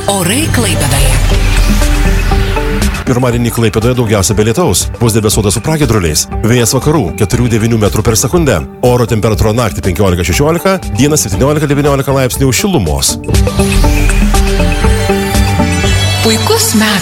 Orai Klaipėdoje. Pirmadienį Klaipėdoje daugiausia be lietaus. Bus debesuota su pragiedruliais. Vėjas vakarų 4-9 metrų per sekundę. Oro temperatūra naktį 15-16, dieną 17-19 laipsnių šilumos. Puikus metas.